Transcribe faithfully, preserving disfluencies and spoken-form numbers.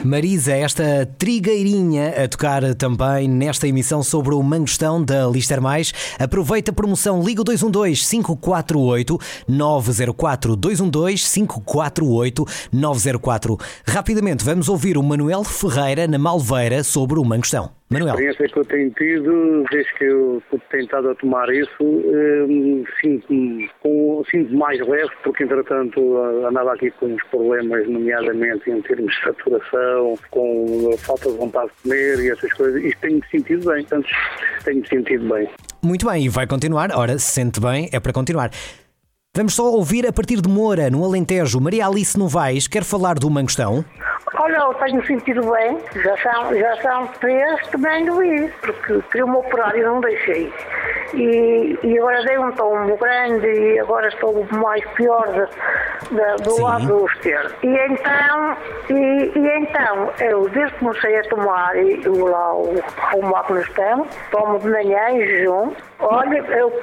Marisa, esta trigueirinha a tocar também nesta emissão sobre o mangostão da Lister Mais. Aproveita a promoção, liga o dois um dois, cinco quatro oito, nove zero quatro, dois um dois, cinco quatro oito, nove zero quatro. Rapidamente vamos ouvir o Manuel Ferreira na Malveira sobre o mangostão. Manuel. A experiência que eu tenho tido, desde que eu tenho estado a tomar isso, hum, sinto-me com, sinto mais leve, porque entretanto andava aqui com uns problemas, nomeadamente em termos de saturação, com a falta de vontade de comer e essas coisas, e tenho-me sentido bem, portanto tenho-me sentido bem. Muito bem, e vai continuar. Ora, se sente bem, é para continuar. Vamos só ouvir a partir de Moura, no Alentejo. Maria Alice Novaes quer falar do mangostão. Olha, eu tenho sentido bem, já são, já são três que venho ir, porque queria-me operar e não deixei. E, e agora dei um tombo grande e agora estou mais pior de, de, do Sim. lado esquerdo. E então, e, e então, eu desde que comecei a tomar e, o, lá, o, o magnostão, tomo de manhã em jejum. Olha, eu